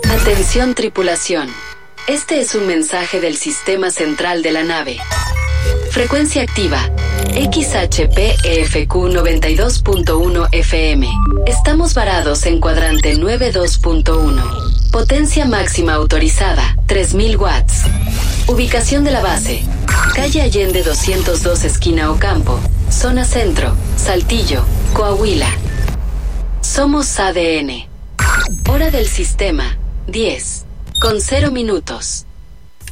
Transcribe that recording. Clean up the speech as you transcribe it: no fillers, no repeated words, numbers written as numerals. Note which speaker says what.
Speaker 1: Atención tripulación. Este es un mensaje del sistema central de la nave. Frecuencia activa. XHPEFQ 92.1 FM. Estamos varados en cuadrante 92.1. Potencia máxima autorizada, 3000 watts. Ubicación de la base. Calle Allende 202 esquina Ocampo. Zona Centro, Saltillo, Coahuila. Somos ADN. Hora del sistema, 10:0 minutos.